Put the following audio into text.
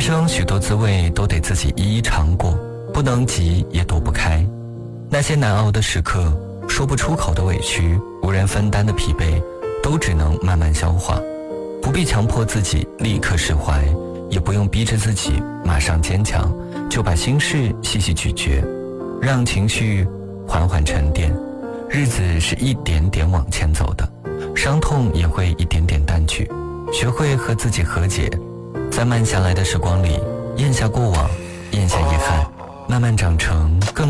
生许多滋味都得自己一一尝过，不能急也躲不开。那些难熬的时刻，说不出口的委屈，无人分担的疲惫，都只能慢慢消化。不必强迫自己立刻释怀，也不用逼着自己马上坚强，就把心事细细咀嚼，让情绪缓缓沉淀。日子是一点点往前走的，伤痛也会一点点淡去。学会和自己和解，在慢下来的时光里，咽下过往，咽下遗憾，慢慢长成更